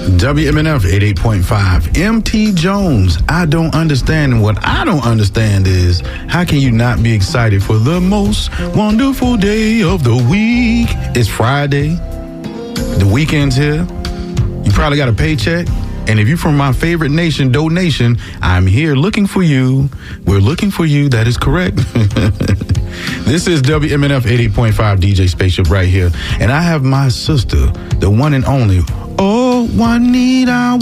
WMNF 88.5. MT Jones. I don't understand. And what I don't understand is, how can you not be excited for the most wonderful day of the week? It's Friday. The weekend's here. You probably got a paycheck. And if you're from my favorite nation, Do Nation, I'm here looking for you. We're looking for you. That is correct. This is WMNF 88.5 DJ Spaceship right here. And I have my sister, the one and only, Juanita.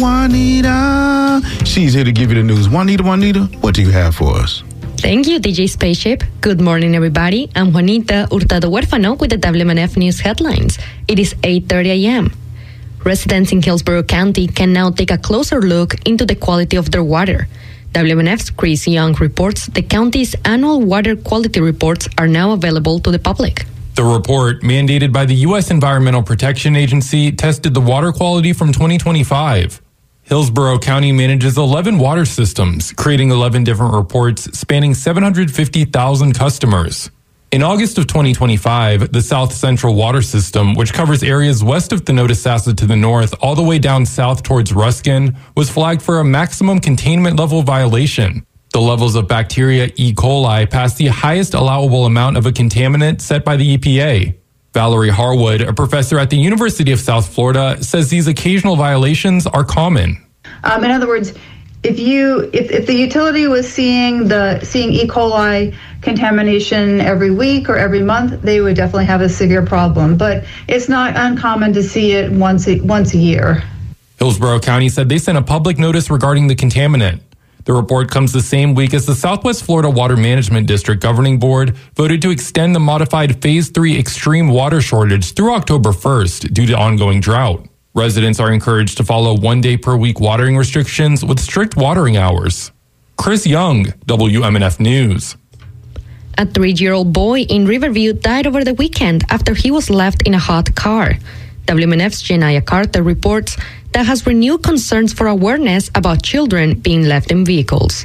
She's here to give you the news. Juanita, what do you have for us? Thank you, DJ Spaceship. Good morning, everybody. I'm Juanita Hurtado Huérfano with the WMNF News headlines. It is 8:30 a.m. Residents in Hillsborough County can now take a closer look into the quality of their water. WMNF's Chris Young reports the county's annual water quality reports are now available to the public. The report, mandated by the U.S. Environmental Protection Agency, tested the water quality from 2025. Hillsborough County manages 11 water systems, creating 11 different reports spanning 750,000 customers. In August of 2025, the South Central Water System, which covers areas west of Thenodisassa to the north all the way down south towards Ruskin, was flagged for a maximum containment level violation. The levels of bacteria E. coli passed the highest allowable amount of a contaminant set by the EPA. Valerie Harwood, a professor at the University of South Florida, says these occasional violations are common. In other words, if the utility was seeing E. coli contamination every week or every month, they would definitely have a severe problem. But it's not uncommon to see it once a year. Hillsborough County said they sent a public notice regarding the contaminant. The report comes the same week as the Southwest Florida Water Management District Governing Board voted to extend the modified Phase 3 extreme water shortage through October 1st due to ongoing drought. Residents are encouraged to follow 1 day per week watering restrictions with strict watering hours. Chris Young, WMNF News. A 3-year-old boy in Riverview died over the weekend after he was left in a hot car. WMNF's Jenaya Carter reports that has renewed concerns for awareness about children being left in vehicles.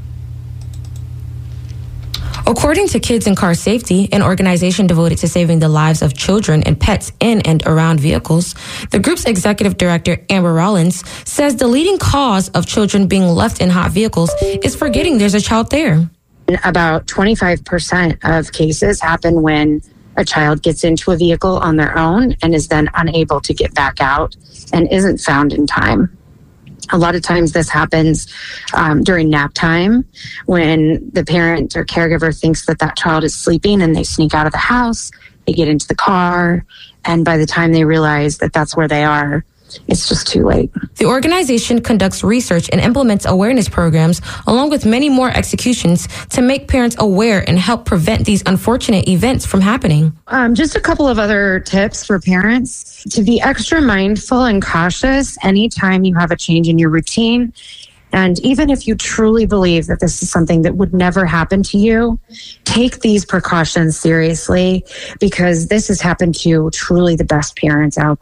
According to Kids and Car Safety, an organization devoted to saving the lives of children and pets in and around vehicles, the group's executive director, Amber Rollins, says the leading cause of children being left in hot vehicles is forgetting there's a child there. About 25% of cases happen when a child gets into a vehicle on their own and is then unable to get back out and isn't found in time. A lot of times this happens during nap time when the parent or caregiver thinks that child is sleeping and they sneak out of the house, they get into the car, and by the time they realize that that's where they are, it's just too late. The organization conducts research and implements awareness programs along with many more executions to make parents aware and help prevent these unfortunate events from happening. Just a couple of other tips for parents: to be extra mindful and cautious anytime you have a change in your routine. And even if you truly believe that this is something that would never happen to you, take these precautions seriously, because this has happened to truly the best parents out